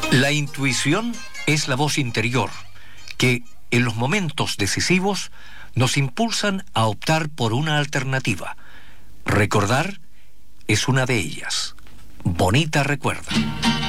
La intuición es la voz interior que, en los momentos decisivos, nos impulsan a optar por una alternativa. Recordar es una de ellas. Bonita recuerda.